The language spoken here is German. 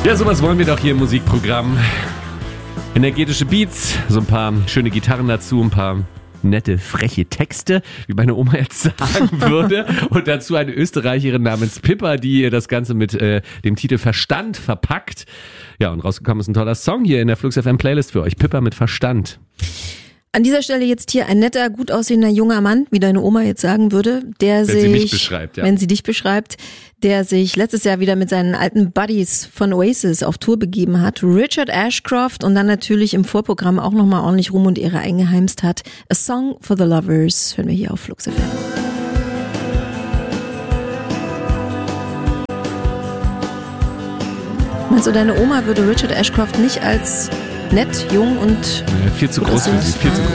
Ja, sowas wollen wir doch hier im Musikprogramm. Energetische Beats, so ein paar schöne Gitarren dazu, ein paar nette, freche Texte, wie meine Oma jetzt sagen würde. Und dazu eine Österreicherin namens Pippa, die das Ganze mit dem Titel Verstand verpackt. Ja, und rausgekommen ist ein toller Song hier in der Flux FM Playlist für euch. Pippa mit Verstand. An dieser Stelle jetzt hier ein netter, gut aussehender junger Mann, wie deine Oma jetzt sagen würde, der Wenn sie mich beschreibt, ja. Wenn sie dich beschreibt, der sich letztes Jahr wieder mit seinen alten Buddies von Oasis auf Tour begeben hat. Richard Ashcroft und dann natürlich im Vorprogramm auch nochmal ordentlich Ruhm und Ehre eingeheimst hat. A Song for the Lovers hören wir hier auf Flux FM. Also deine Oma würde Richard Ashcroft nicht als nett, jung und... Ja, viel zu groß für sie, viel zu groß.